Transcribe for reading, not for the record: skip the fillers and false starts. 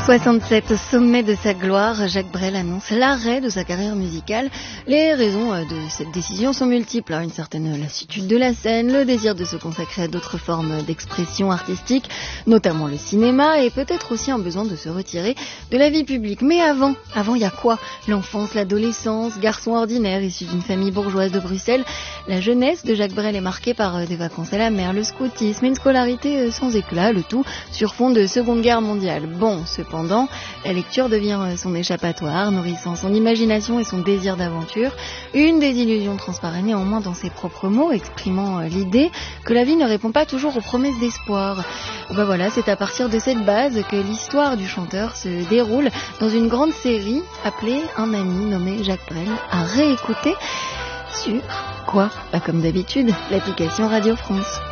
67, au sommet de sa gloire, Jacques Brel annonce l'arrêt de sa carrière musicale. Les raisons de cette décision sont multiples. Une certaine lassitude de la scène, le désir de se consacrer à d'autres formes d'expression artistique, notamment le cinéma, et peut-être aussi un besoin de se retirer de la vie publique. Mais avant, il y a quoi? L'enfance, l'adolescence, garçon ordinaire issu d'une famille bourgeoise de Bruxelles. La jeunesse de Jacques Brel est marquée par des vacances à la mer, le scoutisme, une scolarité sans éclat, le tout sur fond de Seconde Guerre mondiale. Bon, cependant, la lecture devient son échappatoire, nourrissant son imagination et son désir d'aventure. Une désillusion transparaît néanmoins dans ses propres mots, exprimant l'idée que la vie ne répond pas toujours aux promesses d'espoir. Voilà, c'est à partir de cette base que l'histoire du chanteur se déroule dans une grande série appelée Un ami nommé Jacques Brel, à réécouter sur quoi? Comme d'habitude, l'application Radio France.